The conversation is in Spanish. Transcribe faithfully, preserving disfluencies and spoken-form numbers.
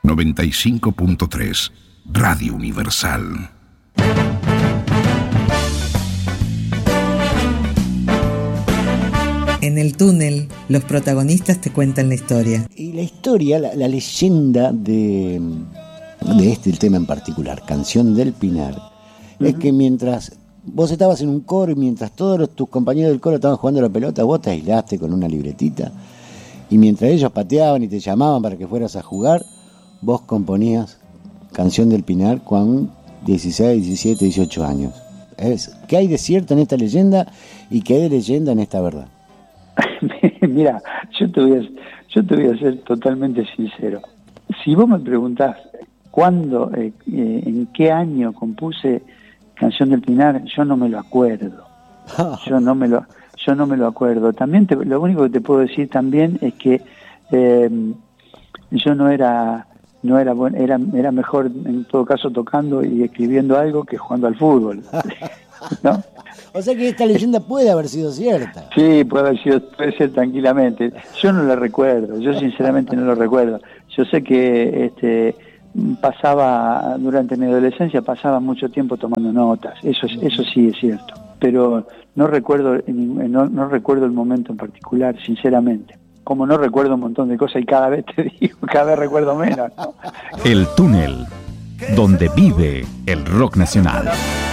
noventa y cinco punto tres, Radio Universal. En el túnel, los protagonistas te cuentan la historia. Y la historia, la, la leyenda de, de este el tema en particular, Canción del Pinar, uh-huh. es que mientras vos estabas en un coro y mientras todos los, tus compañeros del coro estaban jugando la pelota, vos te aislaste con una libretita y mientras ellos pateaban y te llamaban para que fueras a jugar, vos componías Canción del Pinar con dieciséis, diecisiete, dieciocho años. Es, ¿qué hay de cierto en esta leyenda y qué hay de leyenda en esta verdad? Mira, yo te voy a, yo te voy a ser totalmente sincero. Si vos me preguntás cuándo, eh, eh, en qué año compuse Canción del Pinar, yo no me lo acuerdo. Yo no me lo, yo no me lo acuerdo. También te, lo único que te puedo decir también es que eh, yo no era, no era bueno, era, era mejor en todo caso tocando y escribiendo algo que jugando al fútbol, ¿no? O sea que esta leyenda puede haber sido cierta. Sí, puede haber sido, puede ser tranquilamente. Yo no la recuerdo, yo sinceramente no lo recuerdo. Yo sé que este pasaba, durante mi adolescencia, pasaba mucho tiempo tomando notas, eso eso sí es cierto. Pero no recuerdo, no, no recuerdo el momento en particular, sinceramente. Como no recuerdo un montón de cosas y cada vez te digo, cada vez recuerdo menos, ¿no? El túnel, donde vive el rock nacional.